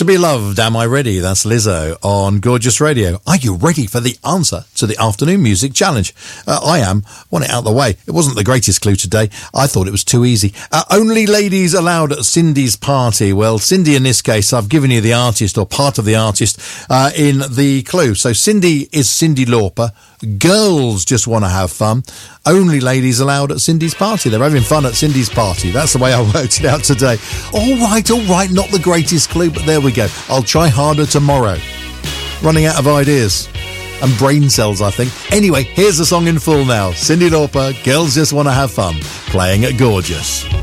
Be Loved, Am I Ready? That's Lizzo on Gorgeous Radio. Are you ready for the answer to the afternoon music challenge? I am. Want it out of the way. It wasn't the greatest clue today. I thought it was too easy. Only ladies allowed at Cindy's party. Well, Cindy, in this case, I've given you the artist or part of the artist in the clue. So Cindy is Cyndi Lauper. Girls just want to have fun. Only ladies allowed at Cindy's party. They're having fun at Cindy's party. That's the way I worked it out today. All right. Not the greatest clue, but there we go. I'll try harder tomorrow. Running out of ideas and brain cells, I think. Anyway, here's the song in full now. Cyndi Lauper, Girls Just Want to Have Fun, playing at Gorgeous.